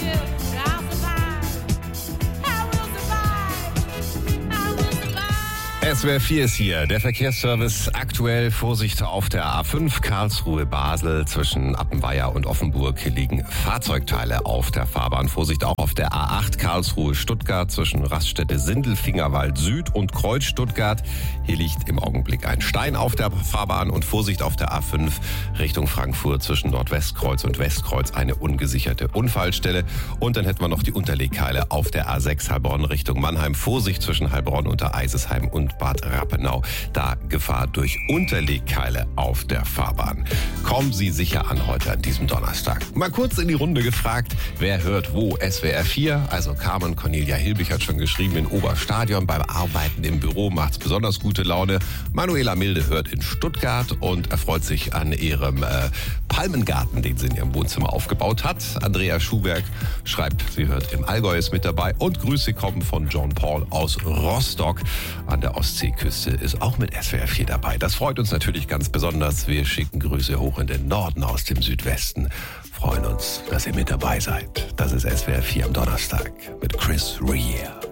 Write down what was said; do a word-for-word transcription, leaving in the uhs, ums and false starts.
S W R vier ist hier, der Verkehrsservice. Aktuell Vorsicht auf der A fünf Karlsruhe-Basel. Zwischen Appenweier und Offenburg liegen Fahrzeugteile auf der Fahrbahn. Vorsicht auch auf der A acht Karlsruhe-Stuttgart zwischen Raststätte Sindelfingerwald Süd und Kreuz Stuttgart. Hier liegt im Augenblick ein Stein auf der Fahrbahn. Und Vorsicht auf der A fünf Richtung Frankfurt zwischen Nordwestkreuz und Westkreuz, eine ungesicherte Unfallstelle. Und dann hätten wir noch die Unterlegkeile auf der A sechs Heilbronn Richtung Mannheim. Vorsicht zwischen Heilbronn unter Eisesheim und Bad Rappenau. Da Gefahr durch Unterlegkeile auf der Fahrbahn. Kommen Sie sicher an heute an diesem Donnerstag. Mal kurz in die Runde gefragt, wer hört wo? S W R vier, also Carmen Cornelia Hilbig hat schon geschrieben, in Oberstadion. Beim Arbeiten im Büro macht's besonders gute Laune. Manuela Milde hört in Stuttgart und erfreut sich an ihrem äh, Palmengarten, den sie in ihrem Wohnzimmer aufgebaut hat. Andrea Schuberg schreibt, sie hört im Allgäu, ist mit dabei. Und Grüße kommen von John Paul aus Rostock an der Ostseeküste, ist auch mit S W R vier dabei. Das freut uns natürlich ganz besonders. Wir schicken Grüße hoch in den Norden aus dem Südwesten. Freuen uns, dass ihr mit dabei seid. Das ist S W R vier am Donnerstag mit Chris Rea.